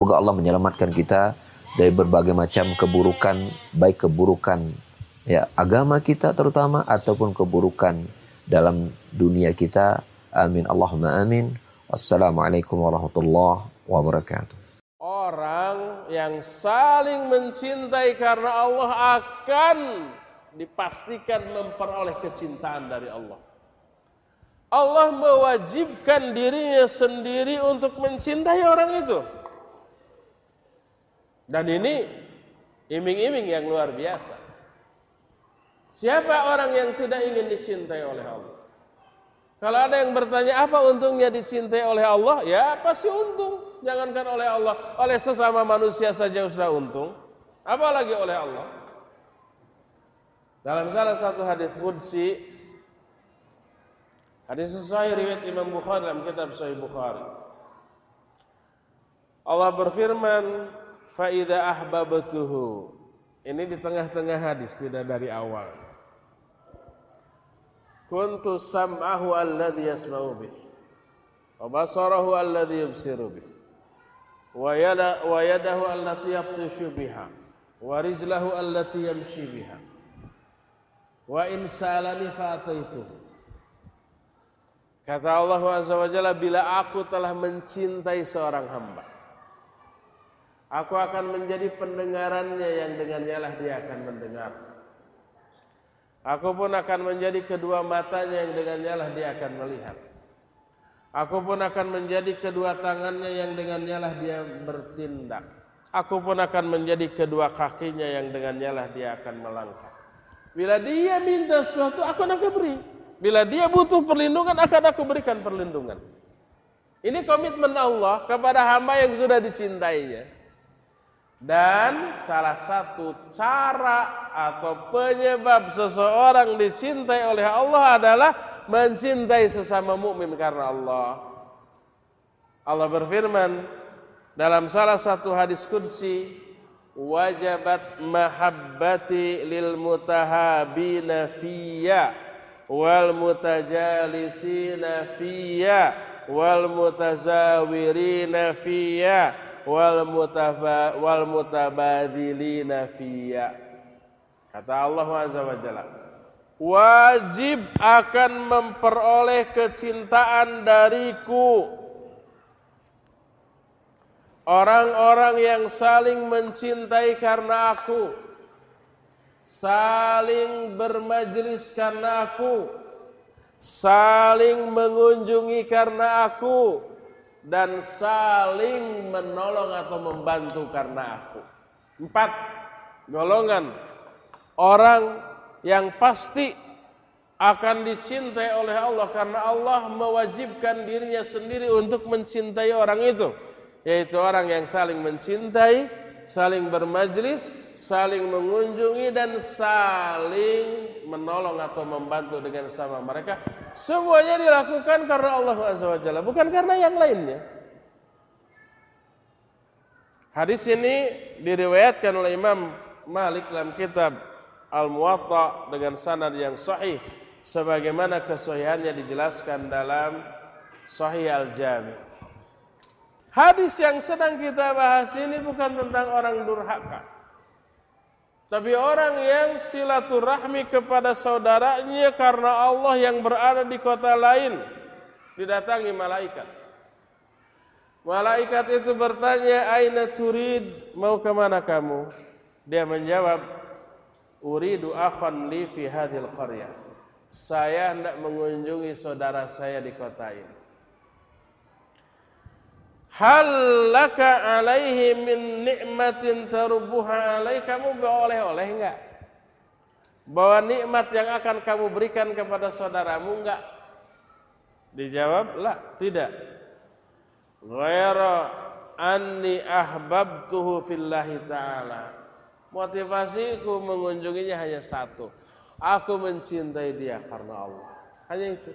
Semoga Allah menyelamatkan kita dari berbagai macam keburukan, baik keburukan ya agama kita terutama ataupun keburukan dalam dunia kita. Amin Allahumma amin. Wassalamualaikum warahmatullahi wabarakatuh. Orang yang saling mencintai karena Allah akan dipastikan memperoleh kecintaan dari Allah. Allah mewajibkan dirinya sendiri untuk mencintai orang itu. Dan ini iming-iming yang luar biasa. Siapa orang yang tidak ingin dicintai oleh Allah? Kalau ada yang bertanya apa untungnya dicintai oleh Allah? Ya pasti untung. Jangankan oleh Allah, oleh sesama manusia saja sudah untung. Apalagi oleh Allah. Dalam salah satu hadis qudsi, hadis sahih riwayat Imam Bukhari dalam kitab Sahih Bukhari, Allah berfirman, fa idza ahbabtuhu. Ini di tengah-tengah hadis, tidak dari awal. Kuntu sam'ahu alladhi yasma'u bih, wa basarahu alladhi yubsiru bih, wa yadahu allati yabtishu biha, wa rijlahu allati yamshi biha, wa in sa'alani fa'ataituhu. Kata Allah Azza wa Jalla, bila aku telah mencintai seorang hamba, aku akan menjadi pendengarannya yang dengannya lah dia akan mendengar. Aku pun akan menjadi kedua matanya yang dengannya lah dia akan melihat. Aku pun akan menjadi kedua tangannya yang dengannya lah dia bertindak. Aku pun akan menjadi kedua kakinya yang dengannya lah dia akan melangkah. Bila dia minta sesuatu, aku akan beri. Bila dia butuh perlindungan, akan aku berikan perlindungan. Ini komitmen Allah kepada hamba yang sudah dicintainya. Dan salah satu cara atau penyebab seseorang dicintai oleh Allah adalah mencintai sesama mukmin karena Allah. Allah berfirman dalam salah satu hadis qudsi, wajabat mahabbati lil mutahabina fiyya wal mutajalisina fiyya wal mutazawirina fiyya wal mutabadilina fiyya. Kata Allah Azza wa Jalla, wajib akan memperoleh kecintaan dariku orang-orang yang saling mencintai karena aku, saling bermajlis karena aku, saling mengunjungi karena aku, dan saling menolong atau membantu karena aku. 4 golongan orang yang pasti akan dicintai oleh Allah karena Allah mewajibkan dirinya sendiri untuk mencintai orang itu, yaitu orang yang saling mencintai, saling bermajlis, saling mengunjungi, dan saling menolong atau membantu dengan sama mereka. Semuanya dilakukan karena Allah Azza wa Jalla, bukan karena yang lainnya. Hadis ini diriwayatkan oleh Imam Malik dalam kitab Al-Muwatta dengan sanad yang sahih, sebagaimana kesahihannya dijelaskan dalam Sahih Al-Jami. Hadis yang sedang kita bahas ini bukan tentang orang durhaka, tapi orang yang silaturahmi kepada saudaranya karena Allah yang berada di kota lain. Didatangi malaikat. Malaikat itu bertanya, aina turid, mau kemana kamu? Dia menjawab, uridu akhan li fi hadhil qaryah. Saya hendak mengunjungi saudara saya di kota ini. Hal laka alaihi min ni'matin tarubbuha alaih, kamu bawa oleh-oleh enggak? Bawa nikmat yang akan kamu berikan kepada saudaramu enggak? Dijawab, la, tidak. Ghaira anni ahbabtuhu fillahi ta'ala. Motivasiku mengunjunginya hanya satu. Aku mencintai dia karena Allah. Hanya itu.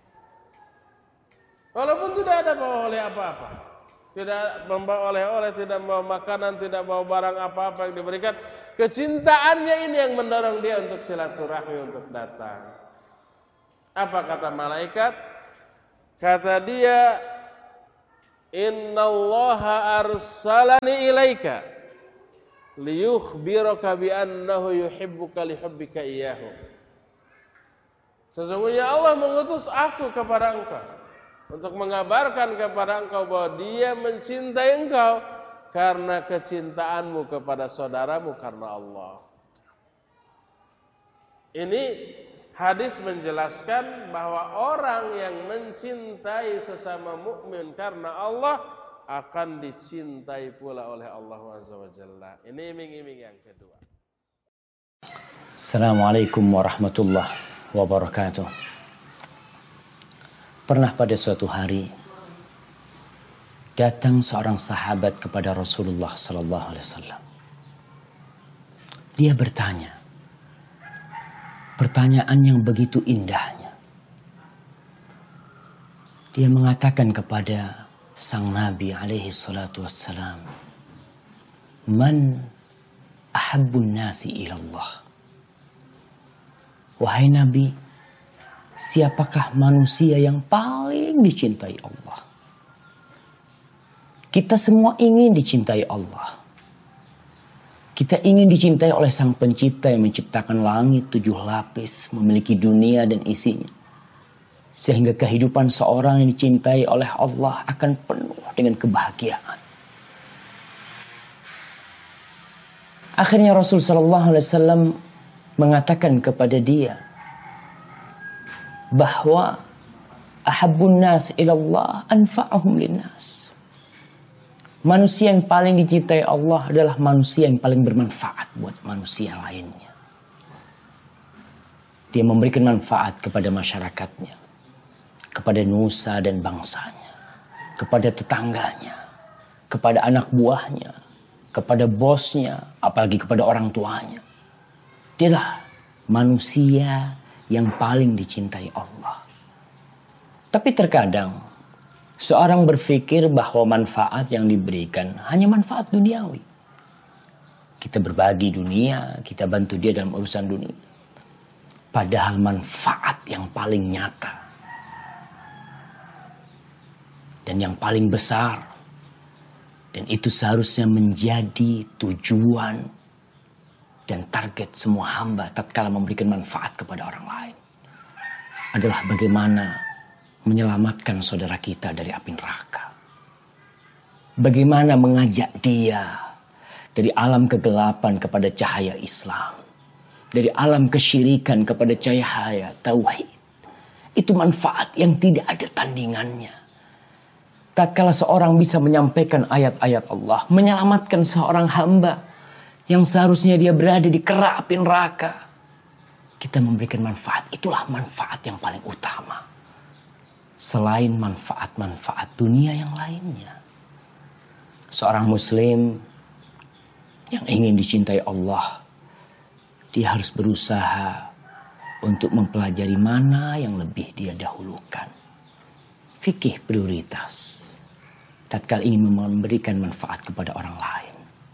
Walaupun tidak ada bawa oleh apa-apa, tidak membawa oleh-oleh, tidak membawa makanan, tidak bawa barang apa-apa yang diberikan, kecintaannya ini yang mendorong dia untuk silaturahmi, untuk datang. Apa kata malaikat? Kata dia, innallaha arsalani ilaika liyukhbiraka bi annahu yuhibbuka lihubbika iyyahu. Sesungguhnya Allah mengutus aku kepada engkau untuk mengabarkan kepada engkau bahwa Dia mencintai engkau karena kecintaanmu kepada saudaramu karena Allah. Ini hadis menjelaskan bahwa orang yang mencintai sesama mukmin karena Allah akan dicintai pula oleh Allah Azza wa Jalla. Ini iming-iming yang kedua. Assalamualaikum warahmatullahi wabarakatuh. Pernah pada suatu hari datang seorang sahabat kepada Rasulullah sallallahu alaihi wasallam. Dia bertanya, pertanyaan yang begitu indahnya. Dia mengatakan kepada sang Nabi alaihi salatu wassalam, "Man ahabbun nasi ilallah?" Wahai Nabi, siapakah manusia yang paling dicintai Allah? Kita semua ingin dicintai Allah. Kita ingin dicintai oleh Sang Pencipta yang menciptakan langit 7 lapis, memiliki dunia dan isinya. Sehingga kehidupan seorang yang dicintai oleh Allah akan penuh dengan kebahagiaan. Akhirnya Rasul sallallahu alaihi wasallam mengatakan kepada dia bahwa ahabbun nas ilallah anfa'uhum linnas. Manusia yang paling dicintai Allah adalah manusia yang paling bermanfaat buat manusia lainnya. Dia memberikan manfaat kepada masyarakatnya, kepada nusa dan bangsanya, kepada tetangganya, kepada anak buahnya, kepada bosnya, apalagi kepada orang tuanya. Dialah manusia yang paling dicintai Allah. Tapi terkadang seorang berpikir bahwa manfaat yang diberikan hanya manfaat duniawi. Kita berbagi dunia, kita bantu dia dalam urusan dunia. Padahal manfaat yang paling nyata dan yang paling besar, dan itu seharusnya menjadi tujuan dan target semua hamba tatkala memberikan manfaat kepada orang lain, adalah bagaimana menyelamatkan saudara kita dari api neraka. Bagaimana mengajak dia dari alam kegelapan kepada cahaya Islam, dari alam kesyirikan kepada cahaya tauhid. Itu manfaat yang tidak ada tandingannya. Tatkala seorang bisa menyampaikan ayat-ayat Allah, menyelamatkan seorang hamba yang seharusnya dia berada di kerak api neraka, kita memberikan manfaat. Itulah manfaat yang paling utama, selain manfaat-manfaat dunia yang lainnya. Seorang muslim yang ingin dicintai Allah, dia harus berusaha untuk mempelajari mana yang lebih dia dahulukan. Fikih prioritas tatkala ingin memberikan manfaat kepada orang lain.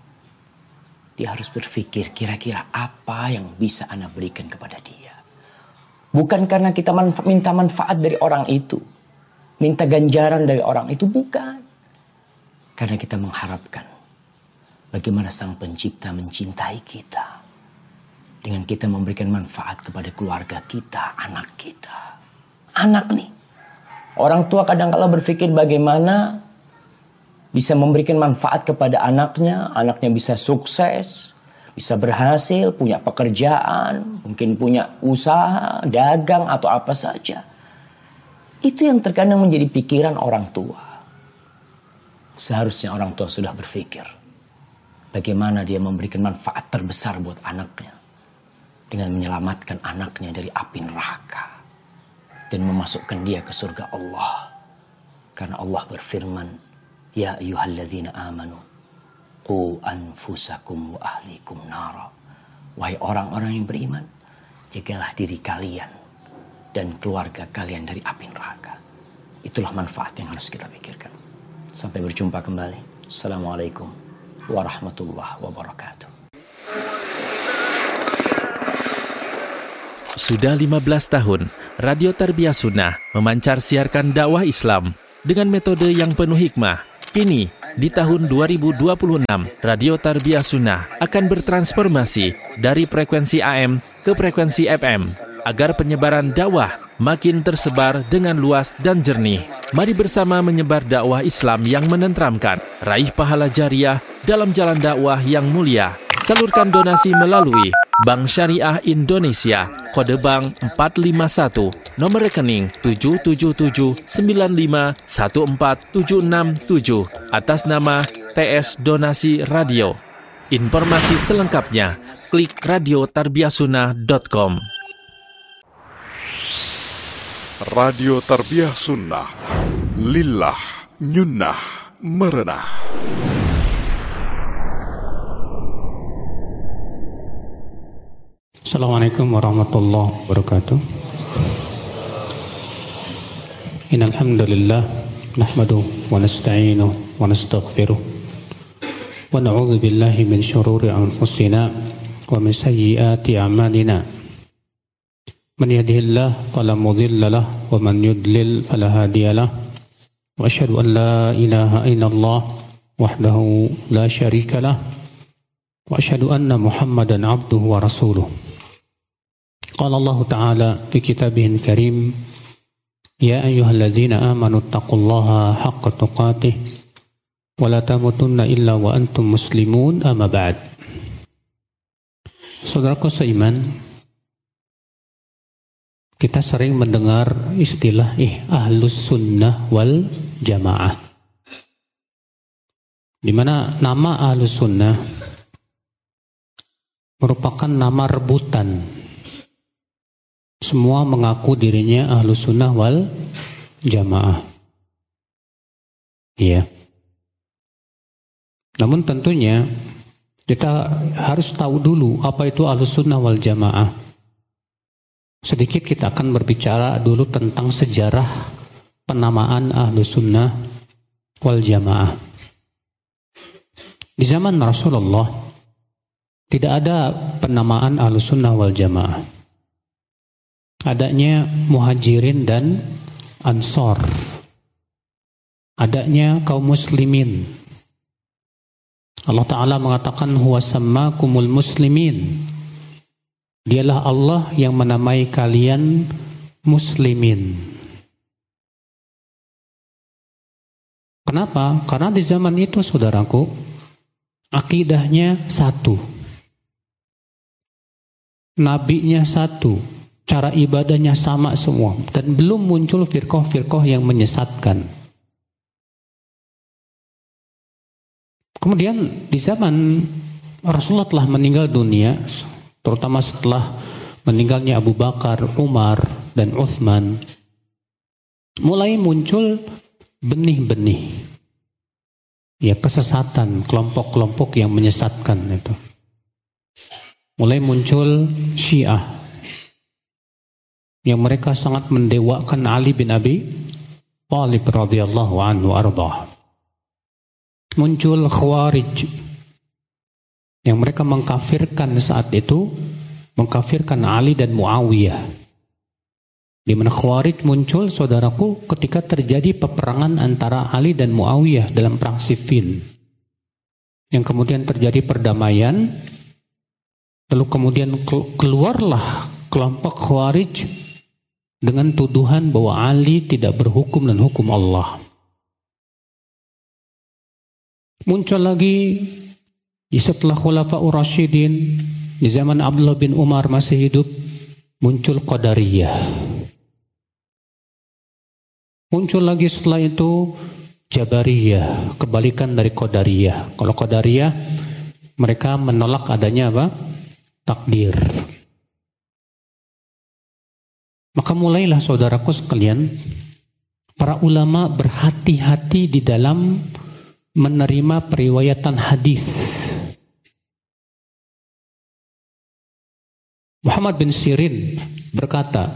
Dia harus berpikir kira-kira apa yang bisa Anda berikan kepada dia. Bukan karena kita minta manfaat dari orang itu, minta ganjaran dari orang itu, bukan. Karena kita mengharapkan bagaimana Sang Pencipta mencintai kita dengan kita memberikan manfaat kepada keluarga kita, anak kita. Anak nih, orang tua kadang-kala berpikir bagaimana bisa memberikan manfaat kepada anaknya, anaknya bisa sukses, bisa berhasil, punya pekerjaan, mungkin punya usaha, dagang atau apa saja. Itu yang terkadang menjadi pikiran orang tua. Seharusnya orang tua sudah berpikir bagaimana dia memberikan manfaat terbesar buat anaknya dengan menyelamatkan anaknya dari api neraka dan memasukkan dia ke surga Allah. Karena Allah berfirman, "Ya ayyuhalladzina amanu qu anfusakum wa ahlikum nara." Wahai orang-orang yang beriman, jagalah diri kalian dan keluarga kalian dari api neraka. Itulah manfaat yang harus kita pikirkan. Sampai berjumpa kembali. Assalamualaikum warahmatullahi wabarakatuh. Sudah 15 tahun, Radio Tarbiyah Sunnah memancar siarkan dakwah Islam dengan metode yang penuh hikmah Kini, di tahun 2026, Radio Tarbiyah Sunnah akan bertransformasi dari frekuensi AM ke frekuensi FM agar penyebaran dakwah makin tersebar dengan luas dan jernih. Mari bersama menyebar dakwah Islam yang menenteramkan, raih pahala jariah dalam jalan dakwah yang mulia. Salurkan donasi melalui Bank Syariah Indonesia, kode bank 451, nomor rekening 777951476 atas nama TS Donasi Radio. Informasi selengkapnya klik radiotarbiyahsunnah.com. Radio Tarbiyah Sunnah, lillah, nyunnah, merenah. Assalamualaikum warahmatullahi wabarakatuh. Innal hamdalillah nahmaduhu wa nasta'inuhu wa nastaghfiruh wa na'udzu billahi min shururi anfusina wa min sayyiati a'malina. Man yahdihillahu fala mudilla lahu wa man yudlil fala hadiya lahu. Wa asyhadu an la ilaha illallah wahdahu la syarika lahu wa asyhadu anna Muhammadan abduhu wa rasuluh. قال الله تعالى في كتابه الكريم يا أيها الذين آمنوا اتقوا الله حق تقاته ولا تموتن إلا وأنتم مسلمون أما بعد. Saudaraku seiman, kita sering mendengar istilah ahlus sunnah wal jamaah, di mana nama ahlus sunnah merupakan nama rebutan. Semua mengaku dirinya ahlus sunnah wal jamaah. Iya. Namun tentunya kita harus tahu dulu apa itu ahlus sunnah wal jamaah. Sedikit kita akan berbicara dulu tentang sejarah penamaan ahlus sunnah wal jamaah. Di zaman Rasulullah tidak ada penamaan ahlus sunnah wal jamaah. Adanya muhajirin dan ansor, adanya kaum muslimin. Allah Ta'ala mengatakan huwa sammakumul muslimin, dialah Allah yang menamai kalian muslimin. Kenapa? Karena di zaman itu saudaraku, akidahnya satu, nabinya satu, cara ibadahnya sama semua, dan belum muncul firqah-firqah yang menyesatkan. Kemudian di zaman Rasulullah telah meninggal dunia, terutama setelah meninggalnya Abu Bakar, Umar, dan Utsman, mulai muncul benih-benih kesesatan, kelompok-kelompok yang menyesatkan itu. Mulai muncul Syiah yang mereka sangat mendewakan Ali bin Abi Thalib radhiyallahu anhu arda. Muncul Khawarij yang mereka mengkafirkan saat itu, mengkafirkan Ali dan Muawiyah. Di mana Khawarij muncul, saudaraku, ketika terjadi peperangan antara Ali dan Muawiyah dalam perang Siffin, yang kemudian terjadi perdamaian. Lalu kemudian keluarlah kelompok Khawarij dengan tuduhan bahwa Ali tidak berhukum dan hukum Allah. Muncul lagi setelah Khulafaur Rasyidin, di zaman Abdullah bin Umar masih hidup, muncul Qadariyah. Muncul lagi setelah itu Jabariyah, kebalikan dari Qadariyah. Kalau Qadariyah, mereka menolak adanya apa? Takdir. Maka mulailah saudaraku sekalian, para ulama berhati-hati di dalam menerima periwayatan hadis. Muhammad bin Sirin berkata,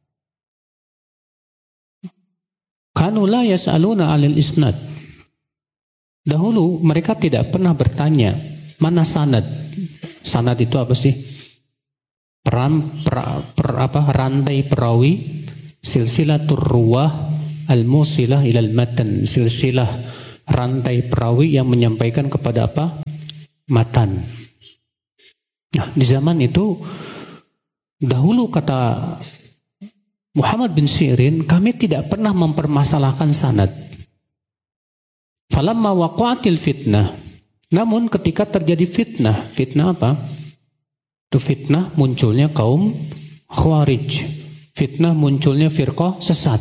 "Kanu la yas'aluna 'alil isnad." Dahulu mereka tidak pernah bertanya, mana sanad? Sanad itu apa sih? Rantai perawi, silsilatur ruwah al-musilah ilal matan, silsilah rantai perawi yang menyampaikan kepada apa? Matan. Nah, di zaman itu dahulu kata Muhammad bin Sirin, kami tidak pernah mempermasalahkan sanad. Falamma waqa'atil fitnah. Namun ketika terjadi fitnah apa? Itu fitnah munculnya kaum Khawarij. Fitnah munculnya firqah sesat.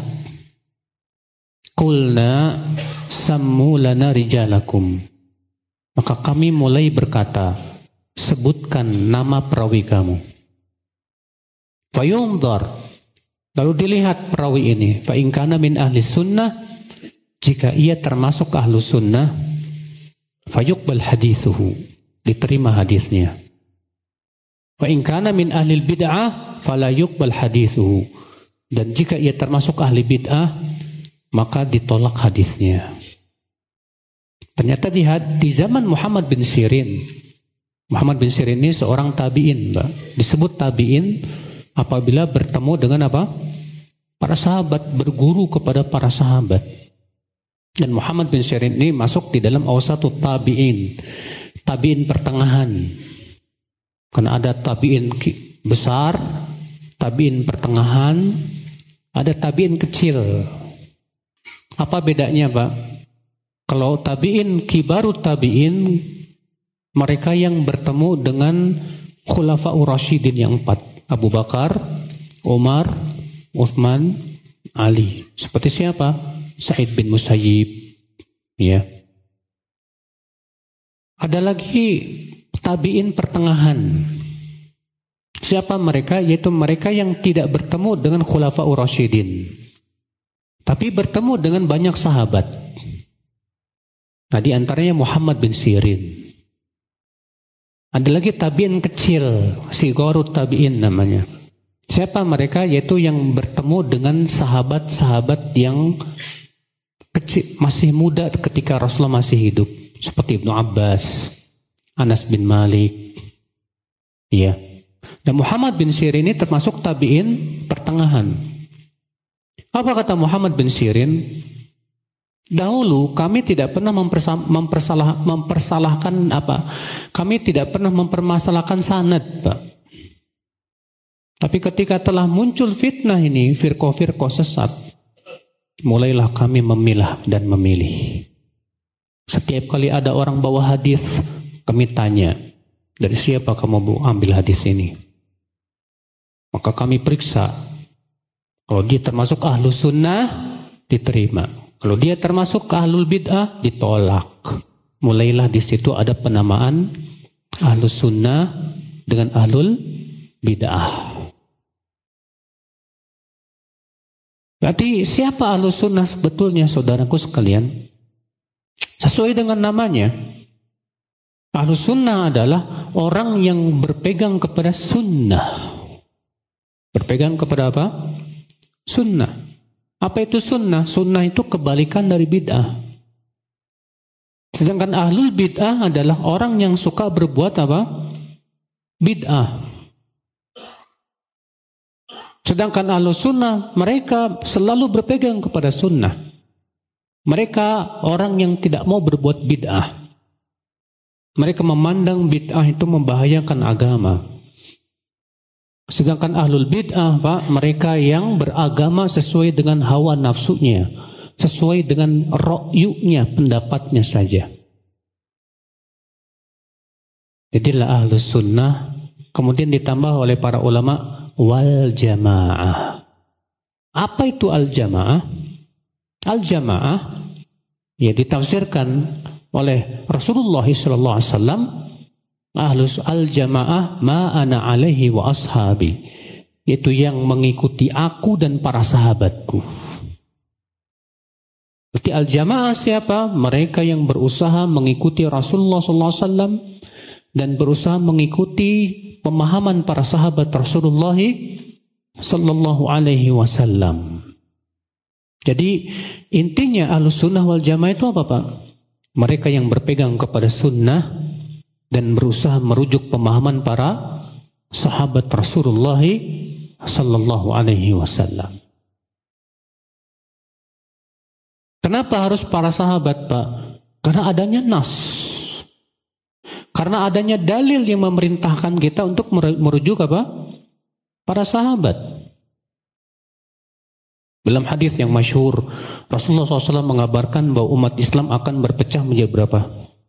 Qulna sammu lana rijalakum. Maka kami mulai berkata, sebutkan nama perawi kamu. Fayunzar. Lalu dilihat perawi ini. Fa in kana min ahli sunnah, jika ia termasuk ahlu sunnah, fayuqbal hadithuhu, diterima hadisnya. Fa in kana min ahli bid'ah, fala yuqbal hadithuhu, dan jika ia termasuk ahli bid'ah, maka ditolak hadisnya. Ternyata di zaman Muhammad bin Sirin. Muhammad bin Sirin ini seorang tabi'in, Mbak. Disebut tabi'in apabila bertemu dengan apa? Para sahabat, berguru kepada para sahabat. Dan Muhammad bin Sirin ini masuk di dalam awsatut tabi'in. Tabi'in pertengahan. Karena ada tabi'in besar, tabi'in pertengahan, ada tabi'in kecil. Apa bedanya, Pak? Kalau tabi'in kibarut tabi'in, mereka yang bertemu dengan Khulafa'ur Rasyidin yang 4. Abu Bakar, Umar, Uthman, Ali. Seperti siapa? Sa'id bin Musayyib. Ya. Ada lagi tabi'in pertengahan. Siapa mereka? Yaitu mereka yang tidak bertemu dengan Khulafa'ur Rasyidin, tapi bertemu dengan banyak sahabat. Nah, di antaranya Muhammad bin Sirin. Ada lagi tabi'in kecil, sigharut tabi'in namanya. Siapa mereka? Yaitu yang bertemu dengan sahabat-sahabat yang kecil, masih muda ketika Rasulullah masih hidup, seperti Ibnu Abbas, Anas bin Malik. Ya. Dan Muhammad bin Sirin ini termasuk tabi'in pertengahan. Apa kata Muhammad bin Sirin? Dahulu kami tidak pernah mempersalahkan apa? Kami tidak pernah mempermasalahkan sanad, Pak. Tapi ketika telah muncul fitnah ini, firqah-firqah sesat, mulailah kami memilah dan memilih. Setiap kali ada orang bawa hadis, kami tanya, dari siapa kamu ambil hadis ini? Maka kami periksa. Kalau dia termasuk ahlu sunnah, diterima. Kalau dia termasuk ahlul bid'ah, ditolak. Mulailah di situ ada penamaan ahlus sunnah dengan ahlul bid'ah. Berarti siapa ahlus sunnah sebetulnya, saudaraku sekalian? Sesuai dengan namanya. Ahlus sunnah adalah orang yang berpegang kepada sunnah. Berpegang kepada apa? Sunnah. Apa itu sunnah? Sunnah itu kebalikan dari bid'ah. Sedangkan ahlul bid'ah adalah orang yang suka berbuat apa? Bid'ah. Sedangkan ahlus sunnah, mereka selalu berpegang kepada sunnah. Mereka orang yang tidak mau berbuat bid'ah. Mereka memandang bid'ah itu membahayakan agama. Sedangkan ahlul bid'ah, Pak, mereka yang beragama sesuai dengan hawa nafsunya, sesuai dengan ra'yunya, pendapatnya saja. Jadilah ahlus sunnah, kemudian ditambah oleh para ulama, wal jamaah. Apa itu al jamaah? Al jamaah, ya ditafsirkan oleh Rasulullah SAW, ahlus al-jamaah ma ana alaihi wa ashabi, itu yang mengikuti aku dan para sahabatku. Berarti al-jamaah siapa? Mereka yang berusaha mengikuti Rasulullah SAW dan berusaha mengikuti pemahaman para sahabat Rasulullah sallallahu alaihi wasallam. Jadi intinya ahlus sunnah wal jamaah itu apa, Pak? Mereka yang berpegang kepada sunnah dan berusaha merujuk pemahaman para sahabat Rasulullah sallallahu alaihi wasallam. Kenapa harus para sahabat, Pak? Karena adanya nas. Karena adanya dalil yang memerintahkan kita untuk merujuk apa? Para sahabat. Dalam hadis yang masyhur, Rasulullah SAW mengabarkan bahwa umat Islam akan berpecah menjadi berapa?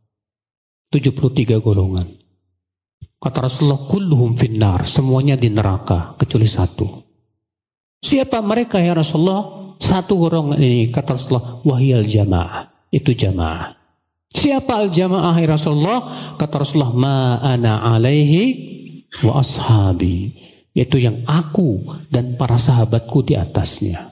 73 golongan. Kata Rasulullah, kulluhum finnar, semuanya di neraka kecuali satu. Siapa mereka ya Rasulullah? Satu golongan ini, kata Rasulullah, wahiyal jamaah, itu jamaah. Siapa al-jamaah ya Rasulullah? Kata Rasulullah, ma ana alaihi wa ashabi, yaitu yang aku dan para sahabatku di atasnya.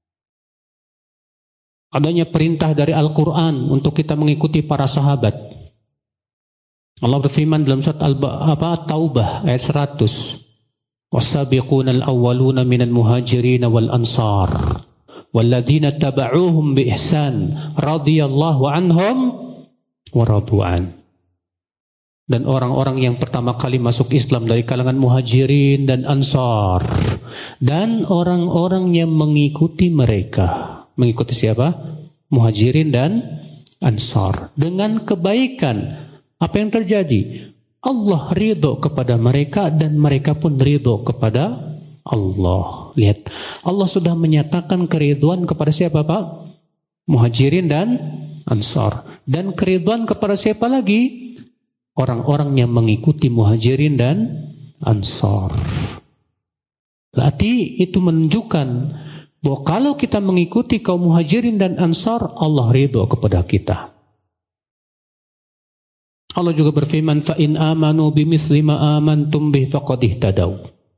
Adanya perintah dari Al-Quran untuk kita mengikuti para sahabat. Allah berfirman dalam surat At-Taubah ayat 100. Was-sabiquna al-awwaluna minal muhajirin wal ansar walladzina taba'uuhum bi ihsan radhiyallahu anhum wa radu'an. Dan orang-orang yang pertama kali masuk Islam dari kalangan muhajirin dan ansar, dan orang-orang yang mengikuti mereka. Mengikuti siapa? Muhajirin dan ansar dengan kebaikan. Apa yang terjadi? Allah ridho kepada mereka dan mereka pun ridho kepada Allah. Lihat, Allah sudah menyatakan keridhaan kepada siapa, Pak? Muhajirin dan ansar. Dan keridhaan kepada siapa lagi? Orang-orang yang mengikuti muhajirin dan ansar. Berarti itu menunjukkan bahwa kalau kita mengikuti kaum muhajirin dan ansar, Allah ridho kepada kita. Allah juga berfirman, fa in amanu bimithli ma amantum bih faqad ihtadaw.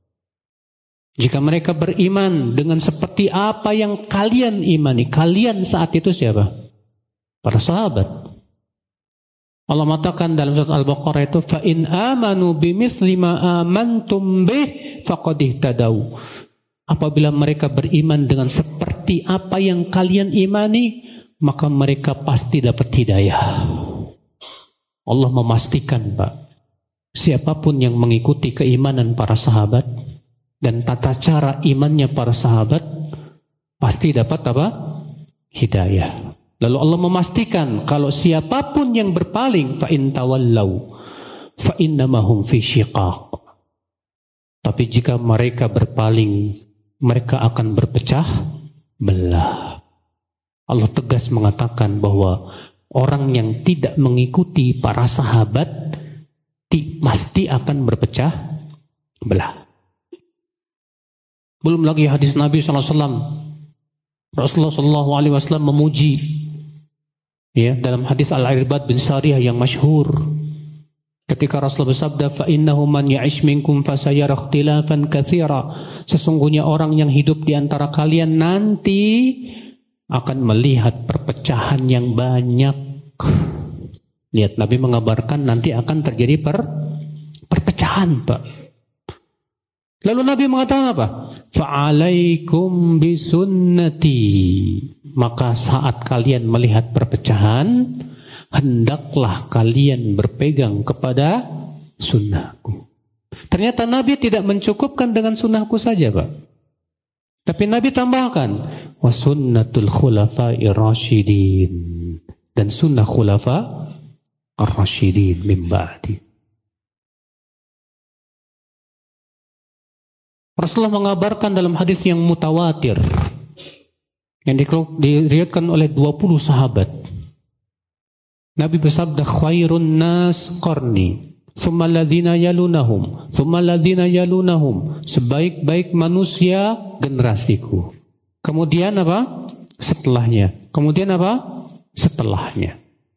Jika mereka beriman dengan seperti apa yang kalian imani, kalian saat itu siapa? Para sahabat. Allah mengatakan dalam surat Al-Baqarah itu, fa in amanu bimithli ma amantum bih faqad ihtadaw. Apabila mereka beriman dengan seperti apa yang kalian imani, maka mereka pasti dapat hidayah. Allah memastikan, Pak, siapapun yang mengikuti keimanan para sahabat dan tata cara imannya para sahabat, pasti dapat apa? Hidayah. Lalu Allah memastikan kalau siapapun yang berpaling, fa in tawallaw fa innamahum fi syiqaq. Tapi jika mereka berpaling, mereka akan berpecah belah. Allah tegas mengatakan bahwa orang yang tidak mengikuti para sahabat pasti akan berpecah belah. Belum lagi hadis Nabi SAW. Rasulullah SAW memuji, ya, dalam hadis Al-Irbad bin Sariyah yang masyhur, ketika Rasulullah bersabda, fa innahu man ya'ish minkum fasayara ikhtilafan katsira. Sesungguhnya orang yang hidup di antara kalian nanti akan melihat perpecahan yang banyak. Lihat, Nabi mengabarkan nanti akan terjadi perpecahan, Pak. Lalu Nabi mengatakan apa? Fa'alaikum bisunnati. Maka saat kalian melihat perpecahan, hendaklah kalian berpegang kepada sunnahku. Ternyata Nabi tidak mencukupkan dengan sunnahku saja, Pak. Tapi Nabi tambahkan, wa sunnatul khulafa'ir rasyidin, dan sunnah khulafa ar-rasyidin min ba'di. Rasulullah mengabarkan dalam hadis yang mutawatir yang diriwayatkan oleh 20 sahabat. Nabi bersabda, khairun nas qarni, thumma alladhina yalunahum, thumma alladhina yalunahum. Sebaik-baik manusia generasiku. Kemudian apa? Setelahnya. Kemudian apa? Setelahnya.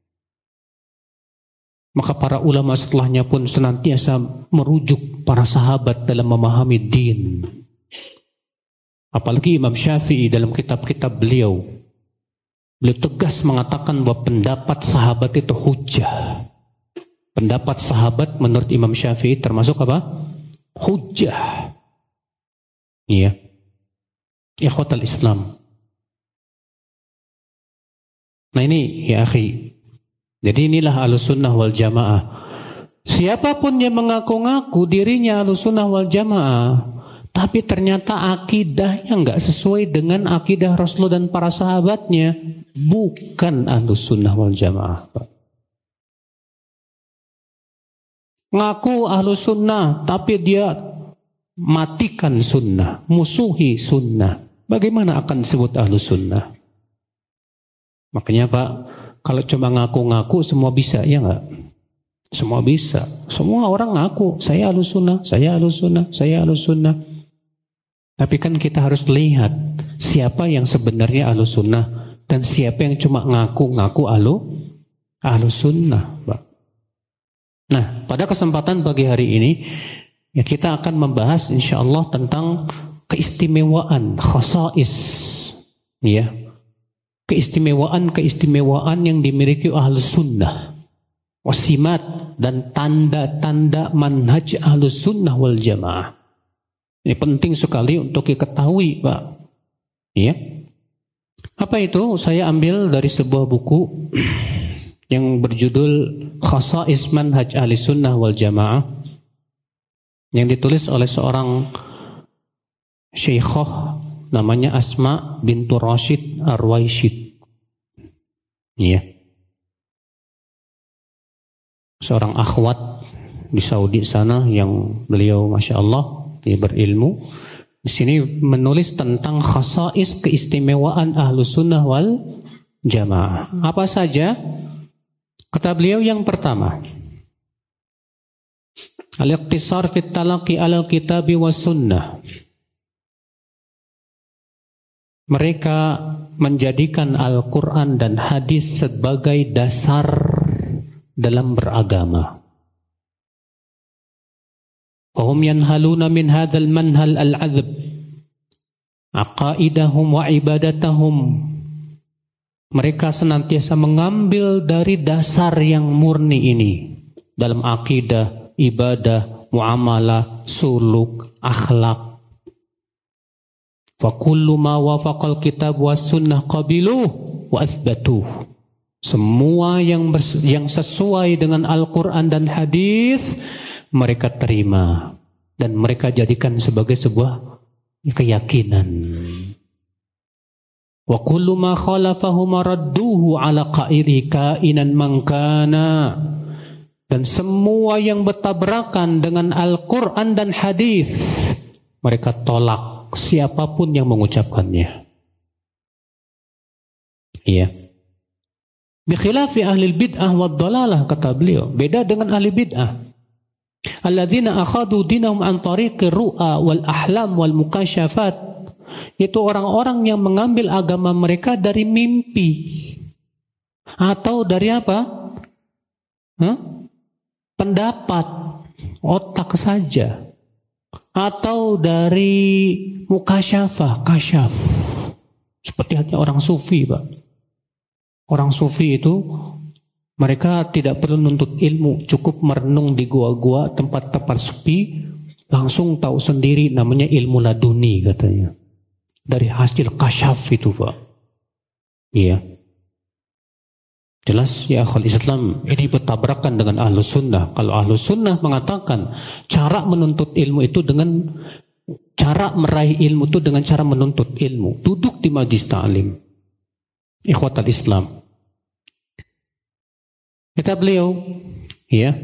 Maka para ulama setelahnya pun senantiasa merujuk para sahabat dalam memahami din. Apalagi Imam Syafi'i dalam kitab-kitab beliau tegas mengatakan bahwa pendapat sahabat itu hujjah. Pendapat sahabat menurut Imam Syafi'i termasuk apa? Hujjah. Iya. Ikhwatal Islam. Nah ini ya akhi. Jadi inilah Ahlussunnah wal Jamaah. Siapapun yang mengaku-ngaku dirinya Ahlussunnah wal Jamaah, tapi ternyata akidahnya nggak sesuai dengan akidah Rasul dan para sahabatnya, bukan Ahlus Sunnah wal Jamaah, Pak. Ngaku Ahlus Sunnah, tapi dia matikan sunnah, musuhi sunnah. Bagaimana akan disebut Ahlus Sunnah? Makanya Pak, kalau cuma ngaku-ngaku semua bisa, ya nggak? Semua bisa. Semua orang ngaku, saya Ahlus Sunnah, saya Ahlus Sunnah, saya Ahlus Sunnah. Tapi kan kita harus lihat siapa yang sebenarnya Ahlus Sunnah dan siapa yang cuma ngaku-ngaku Ahlus Sunnah, Pak. Nah, pada kesempatan pagi hari ini ya kita akan membahas insyaallah tentang keistimewaan, khasais, ya. Keistimewaan yang dimiliki Ahlus Sunnah, wasimat dan tanda-tanda manhaj Ahlus Sunnah wal Jamaah. Ini penting sekali untuk diketahui, Pak. Ya. Apa itu? Saya ambil dari sebuah buku yang berjudul Khasais Manhaj Ahlus Sunnah wal Jamaah, yang ditulis oleh seorang syekhah namanya Asma bintu Rashid Ar-Ruwaisyid. Iya. Seorang akhwat di Saudi sana yang beliau Masya Allah dia berilmu. Di sini menulis tentang khasais keistimewaan Ahlus Sunnah wal Jamaah. Apa saja? Kata beliau yang pertama, al-iqtisar fit talaqi alal kitabi was sunnah. Mereka menjadikan Al-Quran dan hadis sebagai dasar dalam beragama. Wahum yanhaluna min hadzal manhal al-'adzab aqaidahum wa ibadatahum. Mereka senantiasa mengambil dari dasar yang murni ini dalam akidah, ibadah, muamalah, suluk, akhlak. Wa kullu ma wafaqal kitab was sunnah qabiluh wa athbatuh. Semua yang sesuai dengan Al-Quran dan hadis mereka terima dan mereka jadikan sebagai sebuah keyakinan. Wa kullu ma khalafahu maradduhu ala qairi kainan mangkana. Dan semua yang bertabrakan dengan Al-Quran dan hadis mereka tolak, siapapun yang mengucapkannya. Iya. Bikhilafi ahli bid'ah wad dalalah, kata beliau. Beda dengan ahli bid'ah. Alladzina akhadu dinahum an tariqir ru'a wal ahlam wal mukasyafat. Itu orang-orang yang mengambil agama mereka dari mimpi. Atau dari apa? Pendapat, otak saja. Atau dari mukasyafah, kasyaf. Seperti halnya orang sufi, Pak. Orang sufi itu mereka tidak perlu nuntut ilmu, cukup merenung di gua-gua, tempat-tempat sepi, langsung tahu sendiri, namanya ilmu laduni katanya. Dari hasil kasyaf itu, Pak. Iya. Jelas ya akhul Islam, ini bertabrakan dengan Ahlus Sunnah. Kalau Ahlus Sunnah mengatakan cara menuntut ilmu itu dengan cara meraih ilmu itu dengan cara menuntut ilmu, duduk di majlis ta'lim. Ikhwatal Islam. Kata beliau, ya.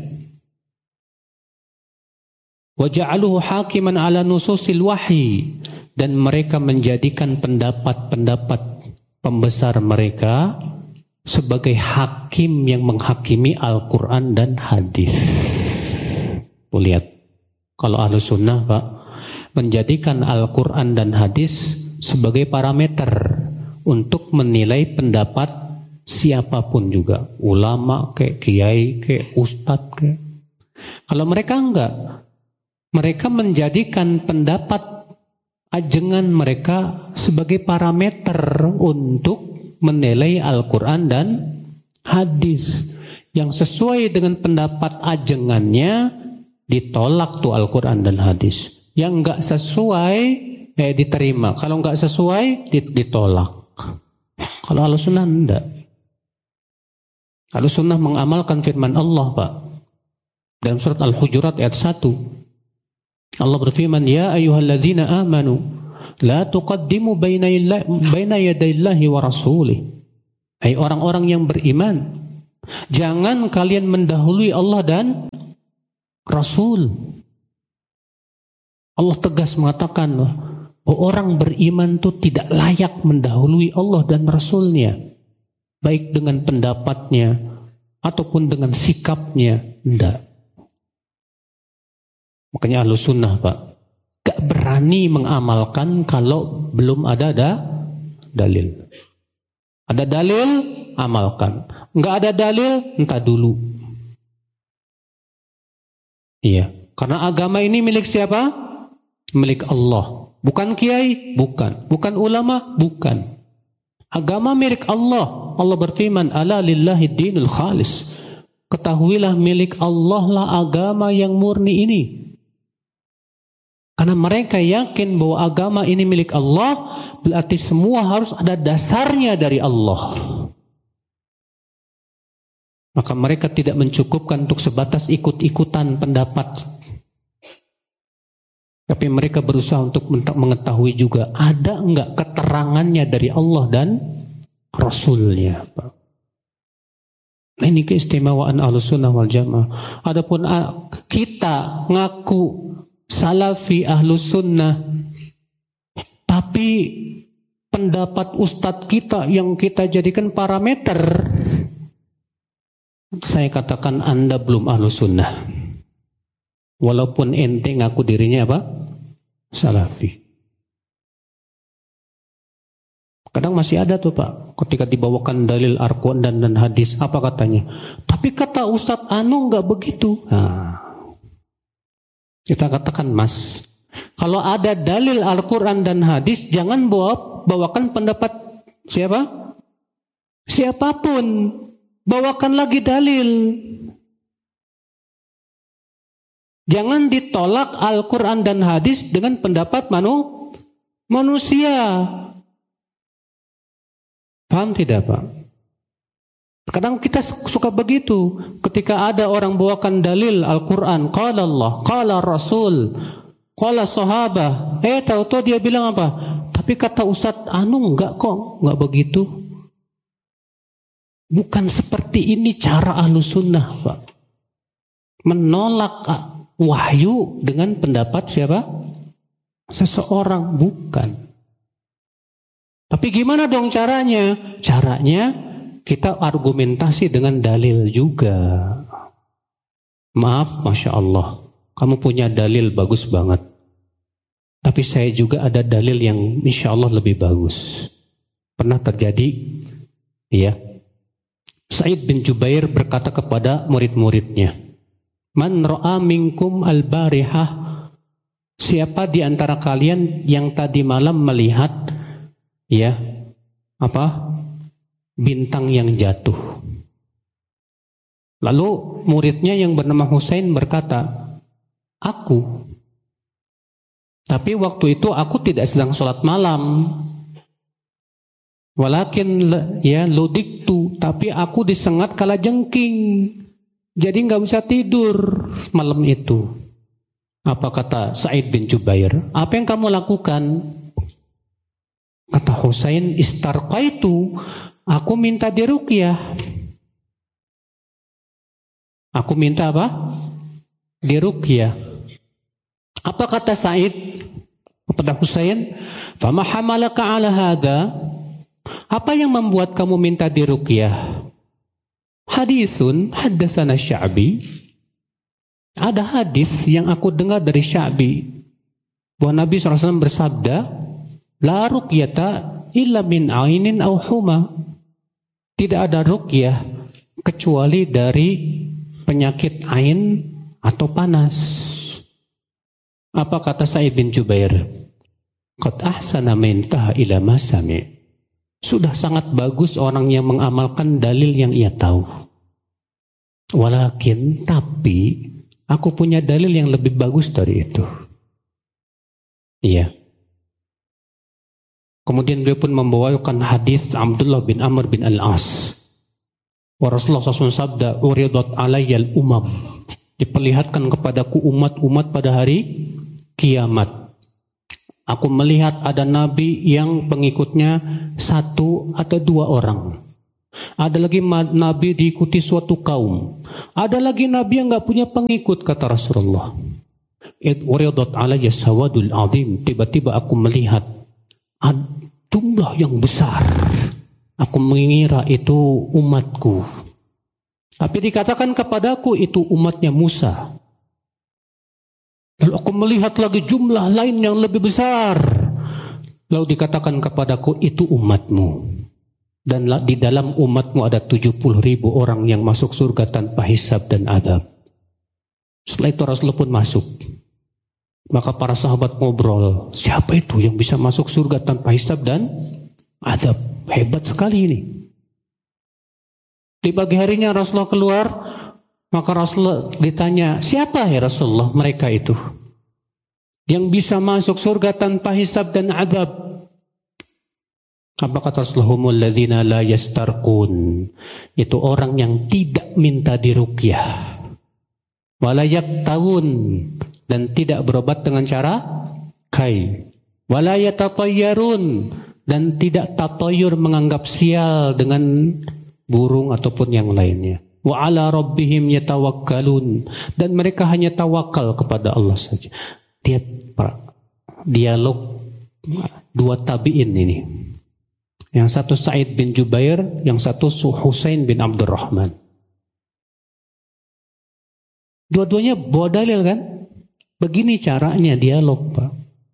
Wa ja'aluhu hakiman ala nususil wahyi, dan mereka menjadikan pendapat-pendapat pembesar mereka sebagai hakim yang menghakimi Al-Quran dan hadis. Lihat, kalau Ahlus Sunnah, Pak, menjadikan Al-Quran dan hadis sebagai parameter untuk menilai pendapat siapapun juga, ulama kayak kiai kayak ustadz kayak. Kalau mereka enggak, mereka menjadikan pendapat ajengan mereka sebagai parameter untuk menilai Al-Quran dan hadis. Yang sesuai dengan pendapat ajengannya ditolak tuh Al-Quran dan hadis. Yang enggak sesuai diterima. Kalau enggak sesuai ditolak. Kalau Ahlus Sunnah enggak. Ahlus Sunnah mengamalkan firman Allah, Pak. Dalam surat Al-Hujurat ayat 1. Allah berfirman, ya ayyuhalladzina amanu la tuqaddimu baina yadayillahi wa rasulih. Hai orang-orang yang beriman, jangan kalian mendahului Allah dan Rasul. Allah tegas mengatakan, orang beriman itu tidak layak mendahului Allah dan Rasulnya, baik dengan pendapatnya ataupun dengan sikapnya. Tidak. Makanya Ahlus Sunnah, Pak, gak berani mengamalkan kalau belum ada dalil. Ada dalil, amalkan. Nggak ada dalil, entah dulu. Iya, karena agama ini milik siapa? Milik Allah. Bukan kiai, bukan. Bukan ulama, bukan. Agama milik Allah. Allah berfirman, ala lillahi dinul khalis. Ketahuilah milik Allah lah agama yang murni ini. Karena mereka yakin bahwa agama ini milik Allah, berarti semua harus ada dasarnya dari Allah. Maka mereka tidak mencukupkan untuk sebatas ikut-ikutan pendapat. Tapi mereka berusaha untuk mengetahui juga, ada enggak keterangannya dari Allah dan Rasulnya. Nah, ini keistimewaan Ahlussunnah wal Jamaah. Adapun kita ngaku Salafi Ahlus Sunnah, tapi pendapat ustadz kita yang kita jadikan parameter, saya katakan Anda belum Ahlus Sunnah. Walaupun ente ngaku dirinya apa? Salafi. Kadang masih ada tuh Pak, ketika dibawakan dalil Al-Quran dan hadis, apa katanya? Tapi kata Ustadz Anu nggak begitu. Nah, kita katakan, Mas, kalau ada dalil Al-Quran dan hadis, jangan bawakan pendapat siapa? Siapapun. Bawakan lagi dalil. Jangan ditolak Al-Quran dan hadis dengan pendapat manusia. Paham tidak, Pak? Kadang kita suka begitu. Ketika ada orang bawakan dalil Al-Quran, qala Allah, qala Rasul, qala sahabah, tahu-tahu dia bilang apa? Tapi kata Ustadz Anu enggak kok, enggak begitu. Bukan seperti ini cara Ahlus Sunnah, Pak. Menolak wahyu dengan pendapat siapa? Seseorang, bukan. Tapi gimana dong caranya? Caranya kita argumentasi dengan dalil juga. Maaf, Masya Allah, kamu punya dalil bagus banget. Tapi saya juga ada dalil yang insya Allah lebih bagus. Pernah terjadi, ya. Sa'id bin Jubair berkata kepada murid-muridnya, Man ra'a minkum al-barihah, siapa di antara kalian yang tadi malam melihat, ya, apa? Bintang yang jatuh. Lalu muridnya yang bernama Husain berkata, aku. Tapi waktu itu aku tidak sedang sholat malam. Walakin ya ludiktu, tapi aku disengat kala jengking. Jadi nggak bisa tidur malam itu. Apa kata Sa'id bin Jubair? Apa yang kamu lakukan? Kata Husain, istarqaitu. Aku minta diruqyah. Aku minta apa? Diruqyah. Apa kata Sa'id kepada Husain? Fama hamalaka ala hadha? Apa yang membuat kamu minta diruqyah? Hadisun haddatsana Sya'bi. Ada hadis yang aku dengar dari Sya'bi, bahwa Nabi SAW bersabda, La ruqyata illa min ainin aw huma. Tidak ada ruqyah kecuali dari penyakit ain atau panas. Apa kata Sa'id bin Jubair? Qad ahsana man intaha ila ma sami'. Sudah sangat bagus orang yang mengamalkan dalil yang ia tahu. Walakin, tapi aku punya dalil yang lebih bagus dari itu. Iya. Kemudian beliau pun membawakan hadis Abdullah bin Amr bin Al-As. Wa Rasulullah SAW sabda, uridat alayyal umam. Diperlihatkan kepadaku umat-umat pada hari kiamat. Aku melihat ada nabi yang pengikutnya 1 atau 2 orang. Ada lagi nabi diikuti suatu kaum. Ada lagi nabi yang gak punya pengikut, kata Rasulullah. Uridat alayya sawadul azim. Tiba-tiba aku melihat jumlah yang besar. Aku mengira itu umatku. Tapi dikatakan kepadaku itu umatnya Musa. Lalu aku melihat lagi jumlah lain yang lebih besar. Lalu dikatakan kepadaku itu umatmu. Dan di dalam umatmu ada 70.000 orang yang masuk surga tanpa hisab dan adab. Setelah itu Rasulullah pun masuk. Maka para sahabat ngobrol, siapa itu yang bisa masuk surga tanpa hisab dan adab? Hebat sekali ini. Di pagi harinya Rasulullah keluar, maka Rasulullah ditanya, siapa ya Rasulullah mereka itu yang bisa masuk surga tanpa hisab dan adab? Apa kata Rasulullah? Humul ladzina la yastarqun. Itu orang yang tidak minta diruqyah. Wala yaktawun, dan tidak berobat dengan cara kai. Wala yatatayyarun, dan tidak tatoyur menganggap sial dengan burung ataupun yang lainnya. Wa ala rabbihim yatawakkalun, dan mereka hanya tawakal kepada Allah saja. Dia dialog 2 tabi'in ini. Yang satu Sa'id bin Jubair, yang satu Husain bin Abdurrahman. Dua-duanya bawa dalil kan? Begini caranya dialog, Pak.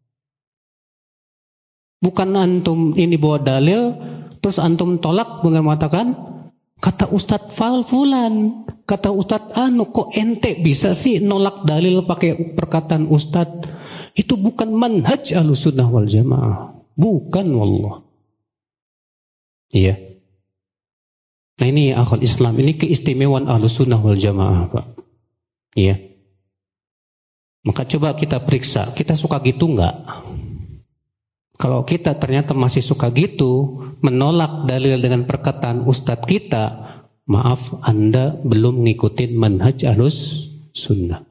Bukan antum ini bawa dalil, terus antum tolak mengatakan, kata Ustadz Fulan, kata Ustadz kok ente bisa sih nolak dalil pakai perkataan Ustadz? Itu bukan manhaj Ahlussunnah wal Jamaah. Bukan, wallah. Iya. Nah ini akhul Islam, ini keistimewaan Ahlussunnah wal Jamaah, Pak. Iya. Maka coba kita periksa, kita suka gitu enggak? Kalau kita ternyata masih suka gitu, menolak dalil dengan perkataan ustadz kita, maaf, Anda belum ngikutin manhaj Ahlussunnah.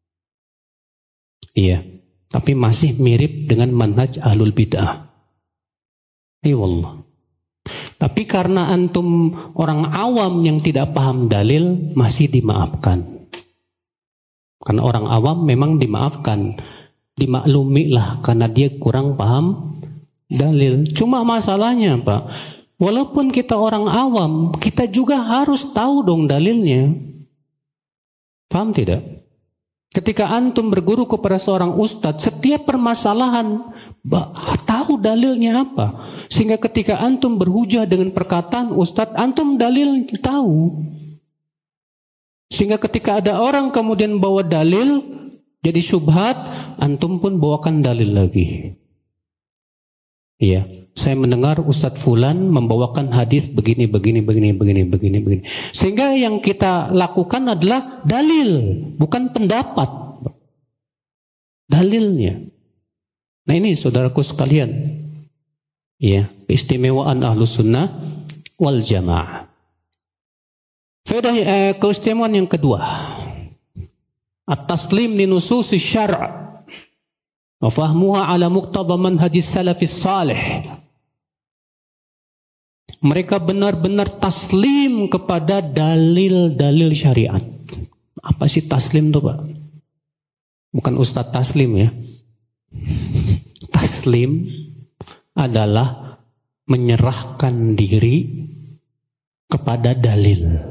Iya, tapi masih mirip dengan manhaj Ahlul Bid'ah. Iya wallah. Tapi karena antum orang awam yang tidak paham dalil, masih dimaafkan. Karena orang awam memang dimaafkan, dimaklumi lah karena dia kurang paham dalil. Cuma masalahnya Pak, walaupun kita orang awam, kita juga harus tahu dong dalilnya. Paham tidak? Ketika antum berguru kepada seorang ustadz, setiap permasalahan tahu dalilnya apa. Sehingga ketika antum berhujah dengan perkataan ustadz, antum dalil tahu. Sehingga ketika ada orang kemudian bawa dalil jadi syubhat, antum pun bawakan dalil lagi. Iya, saya mendengar Ustadz Fulan membawakan hadis begini. Sehingga yang kita lakukan adalah dalil, bukan pendapat. Dalilnya. Nah ini saudaraku sekalian, ya, keistimewaan Ahlussunnah wal Jamaah. Faedah keistimewaan yang kedua, at-taslim li nusus syar' wa fahmuha ala muqtada manhajis salafis salih. Mereka benar-benar taslim kepada dalil-dalil syariat. Apa sih taslim itu, Pak? Bukan Ustadz Taslim ya. Taslim adalah menyerahkan diri kepada dalil.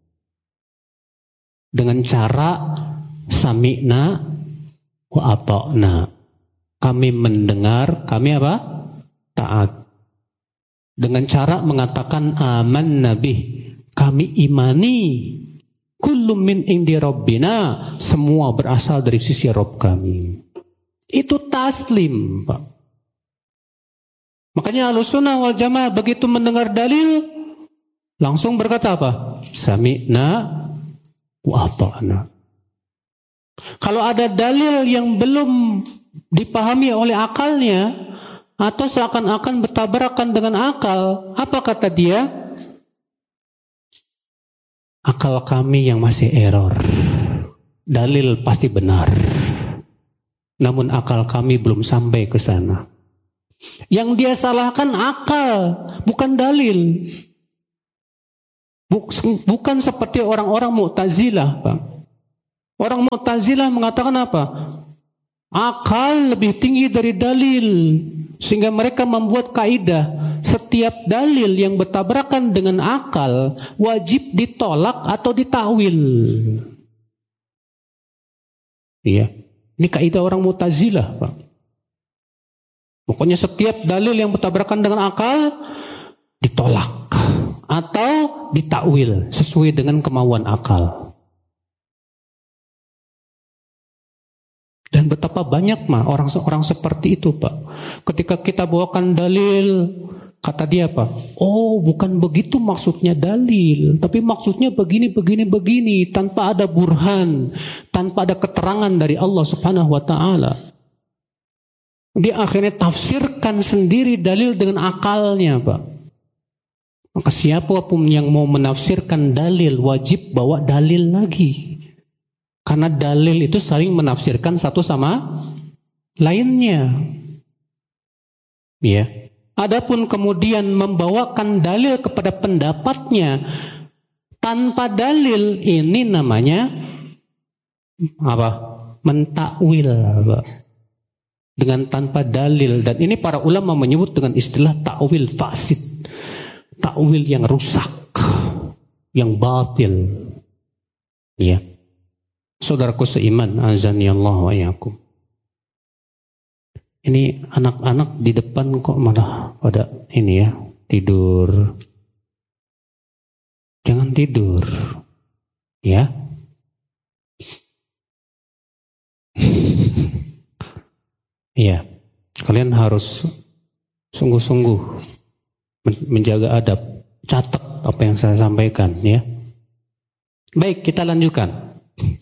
Dengan cara sami'na wa ata'na. Kami mendengar, kami apa? Taat. Dengan cara mengatakan aman nabi, kami imani. Kullum min indi rabbina, semua berasal dari sisi Rabb kami. Itu taslim, Pak. Makanya Ahlussunnah wal Jamaah begitu mendengar dalil langsung berkata apa? Sami'na wa ata'na. Kalau ada dalil yang belum dipahami oleh akalnya atau seakan-akan bertabrakan dengan akal, apa kata dia? Akal kami yang masih error. Dalil pasti benar. namun akal kami belum sampai ke sana. Yang dia salahkan akal, bukan dalil. Bukan seperti orang-orang Mu'tazilah, Pak. Orang Mu'tazilah mengatakan apa? Akal lebih tinggi dari dalil. Sehingga mereka membuat kaidah, setiap dalil yang bertabrakan dengan akal wajib ditolak atau ditakwil. Iya, ini kaidah orang Mu'tazilah, Pak. Pokoknya setiap dalil yang bertabrakan dengan akal ditolak atau ditakwil sesuai dengan kemauan akal. Dan betapa banyak orang seperti itu, Pak. Ketika kita bawakan dalil, kata dia apa? Oh, bukan begitu maksudnya dalil, tapi maksudnya begini, tanpa ada burhan, tanpa ada keterangan dari Allah Subhanahu wa taala. Dia akhirnya tafsirkan sendiri dalil dengan akalnya, Pak. Maka siapapun yang mau menafsirkan dalil wajib bawa dalil lagi. Karena dalil itu saling menafsirkan satu sama lainnya. Ya. Adapun kemudian membawakan dalil kepada pendapatnya tanpa dalil, ini namanya apa? Mentakwil, Pak. Dengan tanpa dalil, dan ini para ulama menyebut dengan istilah takwil fasid. Takwil yang rusak, yang batil. Ya. Saudaraku seiman, azani Allah wa iyyakum. Ini anak-anak di depan kok malah pada ini ya, tidur. Jangan tidur. Ya. Iya. Kalian harus sungguh-sungguh menjaga adab. Catat apa yang saya sampaikan ya. Baik, kita lanjutkan.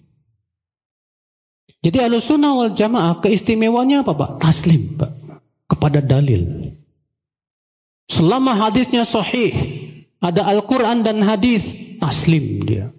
Jadi Ahlussunnah wal Jamaah keistimewaannya apa, Pak? Taslim, Pak, kepada dalil. Selama hadisnya sahih, ada Al-Quran dan hadis, taslim dia.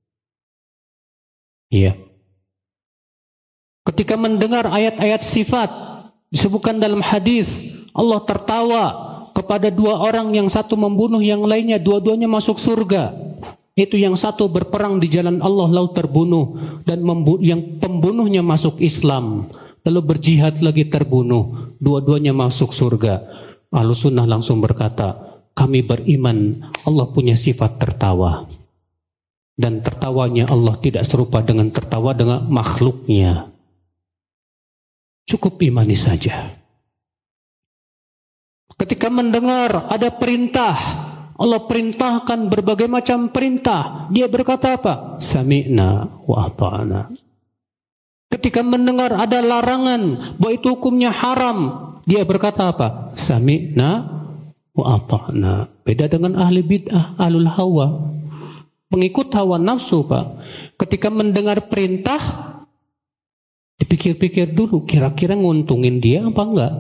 Iya. Ketika mendengar ayat-ayat sifat disebutkan dalam hadis, Allah tertawa kepada dua orang, yang satu membunuh yang lainnya, dua-duanya masuk surga. Itu yang satu berperang di jalan Allah lalu terbunuh, dan yang pembunuhnya masuk Islam, lalu berjihad lagi terbunuh, dua-duanya masuk surga. Ahlussunnah langsung berkata, kami beriman Allah punya sifat tertawa, dan tertawanya Allah tidak serupa dengan tertawa dengan makhluknya. Cukup imani saja. Ketika mendengar ada perintah, Allah perintahkan berbagai macam perintah, dia berkata apa? Sami'na wa ata'na. Ketika mendengar ada larangan bahwa itu hukumnya haram, dia berkata apa? Sami'na wa ata'na. Beda dengan ahli bid'ah, ahlul hawa, pengikut hawa nafsu, Pak. Ketika mendengar perintah, dipikir-pikir dulu, kira-kira nguntungin dia apa enggak?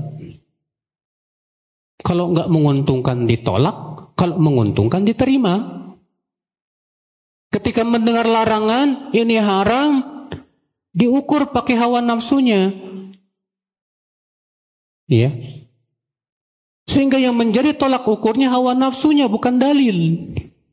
Kalau enggak menguntungkan ditolak, kalau menguntungkan diterima. Ketika mendengar larangan, ini haram, diukur pakai hawa nafsunya. Ya. Sehingga yang menjadi tolak ukurnya hawa nafsunya, bukan dalil.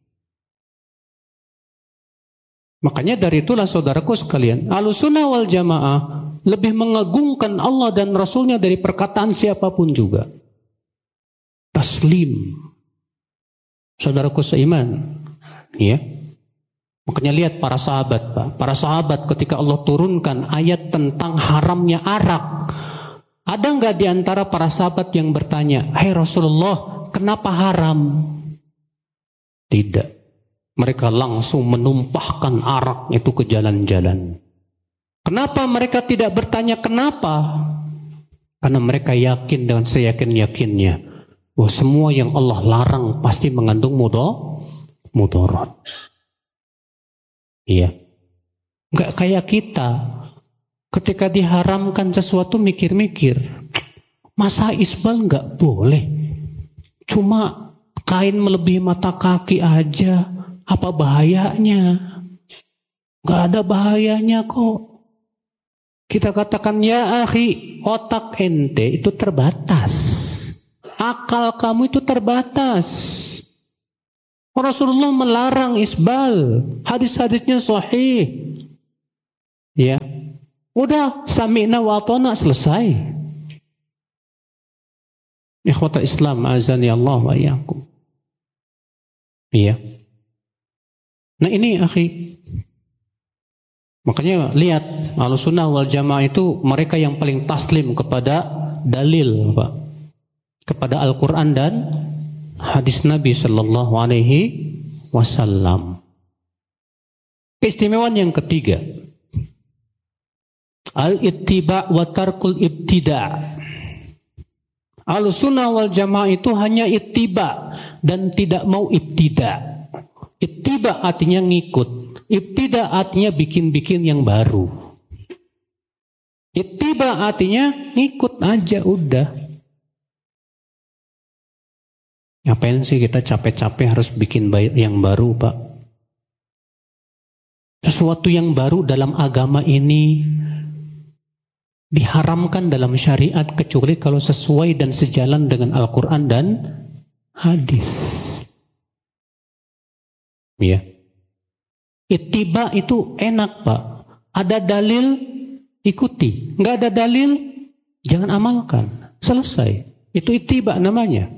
Makanya dari itulah saudaraku sekalian, Ahlussunnah wal Jamaah lebih mengagungkan Allah dan Rasulnya dari perkataan siapapun juga. Taslim. Saudaraku seiman, ya. Makanya lihat para sahabat, Pak. Para sahabat ketika Allah turunkan ayat tentang haramnya arak, ada nggak di antara para sahabat yang bertanya, "Hai Rasulullah, kenapa haram?" Tidak. Mereka langsung menumpahkan arak itu ke jalan-jalan. Kenapa mereka tidak bertanya kenapa? Karena mereka yakin dengan seyakin-yakinnya bahwa semua yang Allah larang pasti mengandung mudarat. Iya. Enggak kayak kita. Ketika diharamkan sesuatu mikir-mikir. Masa isbal enggak boleh? Cuma kain melebihi mata kaki aja. Apa bahayanya? Enggak ada bahayanya kok. Kita katakan, ya akhi, otak ente itu terbatas. Akal kamu itu terbatas. Rasulullah melarang isbal. Hadis-hadisnya sahih. Ya. Udah, sami'na wa ata'na, selesai. Ikhwatal Islam, azani Allah wa iyyakum. Iya. Nah ini akhi. Makanya lihat, Ahlussunnah wal Jamaah itu mereka yang paling taslim kepada dalil, Pak. Kepada Al-Quran dan hadis Nabi Sallallahu Alaihi Wasallam. Keistimewaan yang ketiga, al-ittiba' wa tarkul ibtida'. Ahlussunnah wal Jamaah itu hanya ittiba' dan tidak mau ibtida'. Ittiba' artinya ngikut. Ibtida artinya bikin-bikin yang baru. Ittiba artinya ngikut aja udah. Ngapain sih kita capek-capek harus bikin yang baru, Pak? Sesuatu yang baru dalam agama ini diharamkan dalam syariat kecuali kalau sesuai dan sejalan dengan Al-Quran dan hadis. Ya. Ittiba itu enak, Pak. Ada dalil, ikuti. Nggak ada dalil, jangan amalkan. Selesai. Itu ittiba namanya.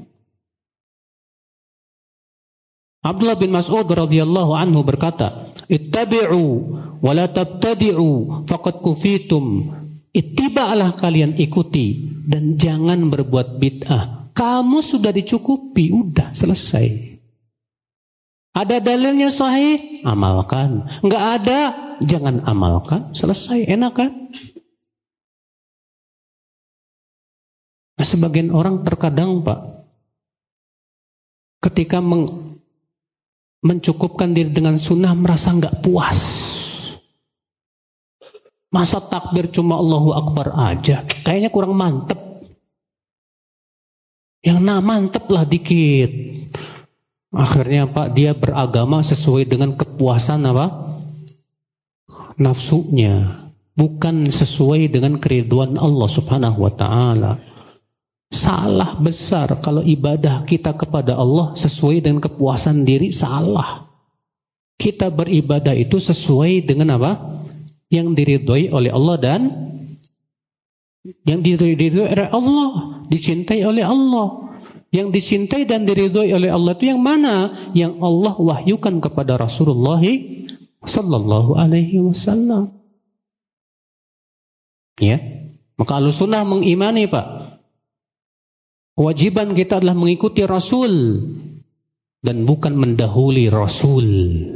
Abdullah bin Mas'ud radhiyallahu anhu berkata, ittabi'u wa la tabtadi'u faqad kufitum. Ittiba'lah, kalian ikuti dan jangan berbuat bid'ah. Kamu sudah dicukupi, udah selesai. Ada dalilnya sahih, amalkan. Enggak ada, jangan amalkan. Selesai, enak kan? Nah, sebagian orang terkadang, Pak, ketika mencukupkan diri dengan sunnah merasa enggak puas. Masa takbir cuma Allahu Akbar aja, kayaknya kurang mantep. Yang mantep lah dikit. Akhirnya Pak, dia beragama sesuai dengan kepuasan apa? Nafsunya, bukan sesuai dengan keriduan Allah Subhanahu wa taala. Salah besar kalau ibadah kita kepada Allah sesuai dengan kepuasan diri, salah. Kita beribadah itu sesuai dengan apa? Yang diridhoi oleh Allah dan yang diridhoi oleh Allah, dicintai oleh Allah. Yang dicintai dan diridhoi oleh Allah itu yang mana? Yang Allah wahyukan kepada Rasulullah Sallallahu Alaihi Wasallam. Ya, maka Ahlussunnah mengimani, Pak, kewajiban kita adalah mengikuti Rasul dan bukan mendahului Rasul.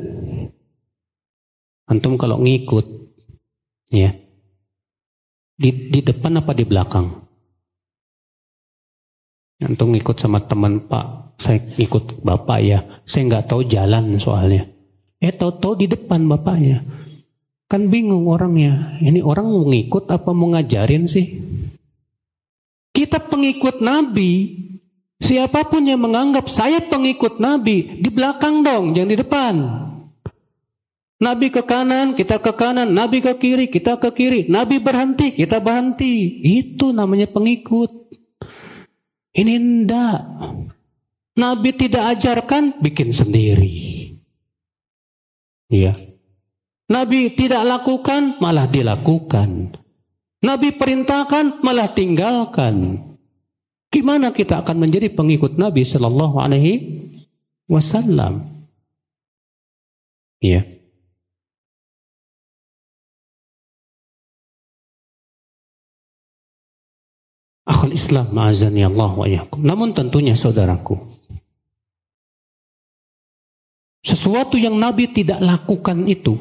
Antum kalau ngikut, ya, di depan apa di belakang? Antum ngikut sama teman, Pak, saya ngikut bapak ya, saya nggak tahu jalan soalnya. Tahu-tahu di depan bapaknya. Kan bingung orangnya, ini orang mau ngikut apa mau ngajarin sih? Kita pengikut Nabi, siapapun yang menganggap saya pengikut Nabi, di belakang dong, jangan di depan. Nabi ke kanan, kita ke kanan. Nabi ke kiri, kita ke kiri. Nabi berhenti, kita berhenti. Itu namanya pengikut. Ini enggak. Nabi tidak ajarkan, bikin sendiri. Iya. Nabi tidak lakukan, malah dilakukan. Nabi perintahkan, malah tinggalkan. Gimana kita akan menjadi pengikut Nabi Sallallahu Alaihi Wasallam? Iya. Akhul Islam, ma'azani Allah wa iyyakum. Namun tentunya saudaraku, sesuatu yang Nabi tidak lakukan itu,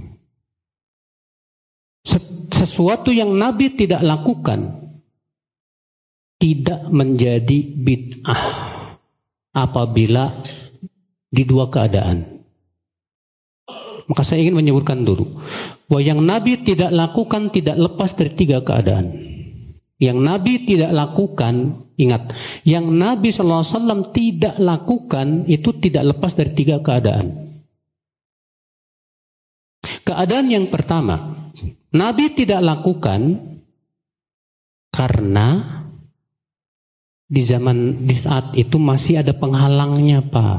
sesuatu yang Nabi tidak lakukan tidak menjadi bid'ah apabila di dua keadaan. Maka saya ingin menyebutkan dulu bahwa yang Nabi tidak lakukan tidak lepas dari tiga keadaan. Yang Nabi tidak lakukan, ingat, yang Nabi SAW tidak lakukan itu tidak lepas dari tiga keadaan. Keadaan yang pertama, Nabi tidak lakukan karena di saat itu masih ada penghalangnya, Pak.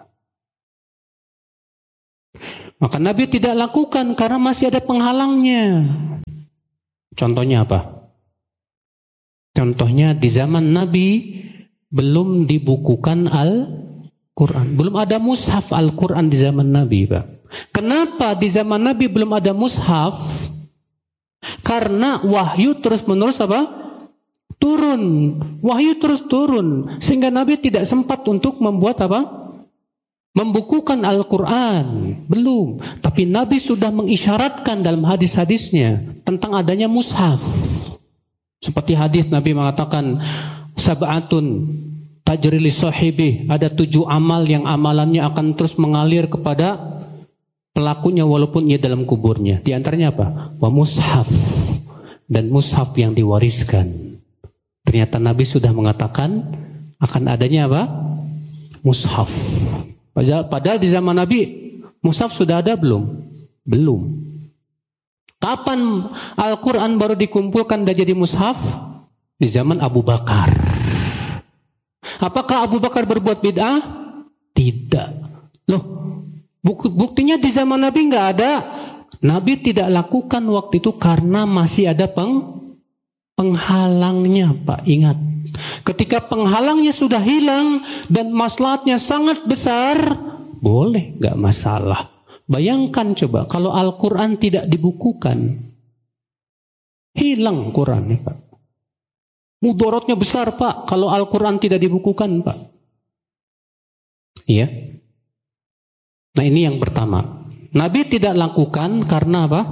Maka Nabi tidak lakukan karena masih ada penghalangnya. Contohnya apa? Contohnya di zaman Nabi belum dibukukan Al-Quran. Belum ada mushaf Al-Quran di zaman Nabi, Pak. Kenapa di zaman Nabi belum ada mushaf? Karena wahyu terus-menerus apa? Turun. Wahyu terus turun. Sehingga Nabi tidak sempat untuk membuat apa? Membukukan Al-Quran. Belum. Tapi Nabi sudah mengisyaratkan dalam hadis-hadisnya tentang adanya mushaf. Seperti hadis Nabi mengatakan, sab'atun tajri li sahibi, ada 7 amal yang amalannya akan terus mengalir kepada pelakunya walaupun ia dalam kuburnya. Di antaranya apa? Wa mushaf, dan mushaf yang diwariskan. Ternyata Nabi sudah mengatakan akan adanya apa? Mushaf. Padahal di zaman Nabi mushaf sudah ada belum? Belum. Kapan Al-Quran baru dikumpulkan dan jadi mushaf? Di zaman Abu Bakar. Apakah Abu Bakar berbuat bid'ah? Tidak. Loh, buktinya di zaman Nabi nggak ada. Nabi tidak lakukan waktu itu karena masih ada penghalangnya, Pak. Ingat, ketika penghalangnya sudah hilang dan maslahatnya sangat besar, boleh, nggak masalah. Bayangkan coba kalau Al-Quran tidak dibukukan, hilang Quran, Pak. Mudaratnya besar, Pak, kalau Al-Quran tidak dibukukan, Pak. Iya. Nah, ini yang pertama. Nabi tidak lakukan karena apa?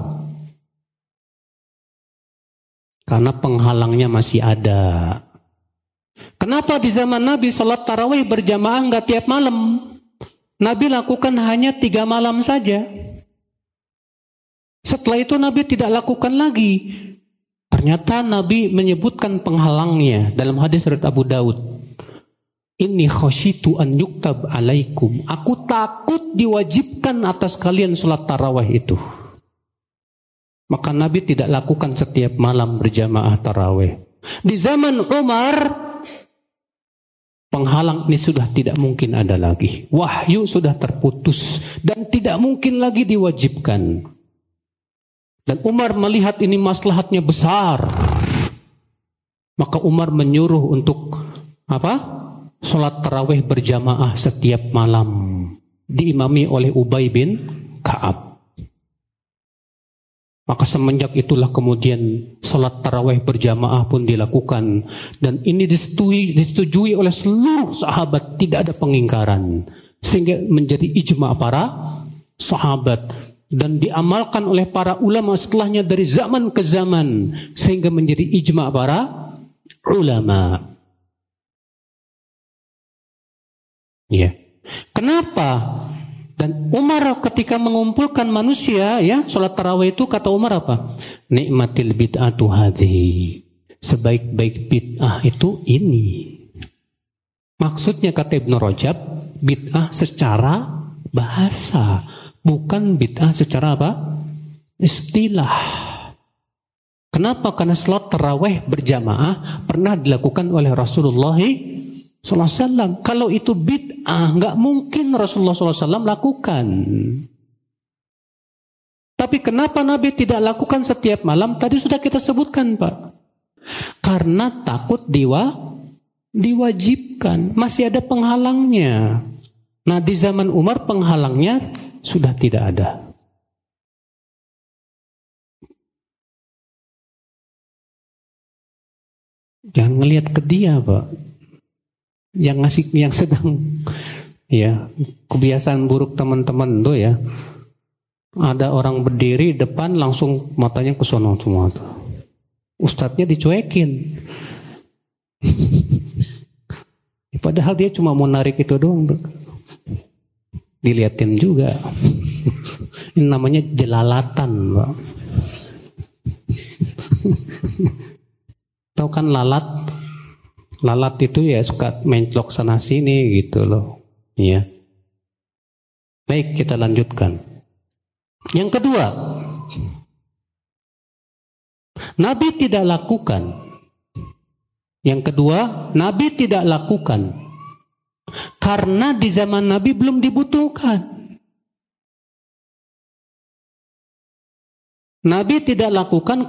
Karena penghalangnya masih ada. Kenapa di zaman Nabi sholat tarawih berjamaah nggak tiap malam? Nabi lakukan hanya 3 malam saja. Setelah itu Nabi tidak lakukan lagi. Ternyata Nabi menyebutkan penghalangnya dalam hadis riwayat Abu Daud. Inni khasyitu an yuktab alaikum. Aku takut diwajibkan atas kalian sholat tarawih itu. Maka Nabi tidak lakukan setiap malam berjamaah tarawih. Di zaman Umar, penghalang ini sudah tidak mungkin ada lagi. Wahyu sudah terputus dan tidak mungkin lagi diwajibkan. Dan Umar melihat ini maslahatnya besar. Maka Umar menyuruh untuk apa? Sholat tarawih berjamaah setiap malam. Diimami oleh Ubay bin Ka'ab. Maka semenjak itulah kemudian sholat tarawih berjamaah pun dilakukan. Dan ini disetujui oleh seluruh sahabat. Tidak ada pengingkaran. Sehingga menjadi ijma' para sahabat. Dan diamalkan oleh para ulama setelahnya dari zaman ke zaman. Sehingga menjadi ijma' para ulama. Ya. Kenapa? Dan Umar ketika mengumpulkan manusia, ya, sholat tarawih itu kata Umar apa? Nikmatil bid'atu hadhihi. Sebaik-baik bid'ah itu ini. Maksudnya kata Ibnu Rajab, bid'ah secara bahasa, bukan bid'ah secara apa? Istilah. Kenapa? Karena sholat tarawih berjamaah pernah dilakukan oleh Rasulullah SAW. Kalau itu bid'ah, nggak mungkin Rasulullah SAW lakukan. Tapi kenapa Nabi tidak lakukan setiap malam? Tadi sudah kita sebutkan, Pak. Karena takut diwajibkan. Masih ada penghalangnya. Nah, di zaman Umar penghalangnya sudah tidak ada. Jangan ngelihat ke dia, Pak. Yang sedang, ya, kebiasaan buruk teman-teman tuh, ya. Ada orang berdiri depan langsung matanya ke sono semua tuh. Ustadznya dicuekin. Padahal dia cuma mau narik itu doang. Diliatin juga. Ini namanya jelalatan, Pak. Tahu kan lalat? Lalat itu ya suka menclok sana sini gitu loh. Ya. Baik, kita lanjutkan. Yang kedua, Nabi tidak lakukan. Yang kedua, Nabi tidak lakukan karena di zaman Nabi belum dibutuhkan. Nabi tidak lakukan